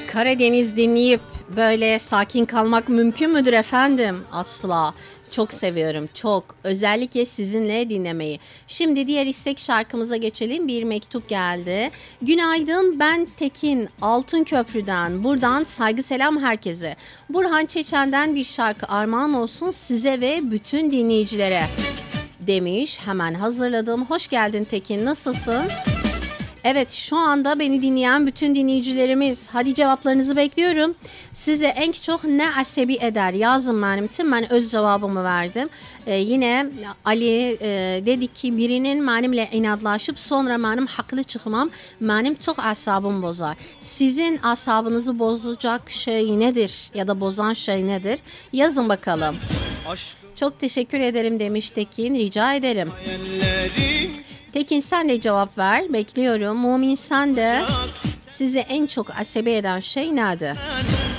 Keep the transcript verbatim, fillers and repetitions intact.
Karadeniz dinleyip böyle sakin kalmak mümkün müdür efendim? Asla. Çok seviyorum, çok. Özellikle sizinle dinlemeyi. Şimdi diğer istek şarkımıza geçelim. Bir mektup geldi. Günaydın, ben Tekin Altınköprü'den. Buradan saygı selam herkese. Burhan Çeçen'den bir şarkı armağan olsun size ve bütün dinleyicilere demiş. Hemen hazırladım. Hoş geldin Tekin, nasılsın? Evet, şu anda beni dinleyen bütün dinleyicilerimiz, hadi cevaplarınızı bekliyorum. Size en çok ne asabi eder yazın benim için. Ben öz cevabımı verdim. Ee, yine Ali e, dedi ki birinin benimle inatlaşıp sonra benim haklı çıkmam benim çok asabım bozar. Sizin asabınızı bozacak şey nedir ya da bozan şey nedir? Yazın bakalım. Çok teşekkür ederim demiş Tekin, rica ederim. Tekin sen de cevap ver. Bekliyorum. Mumin sen de. Sizi en çok asabi eden şey nedir?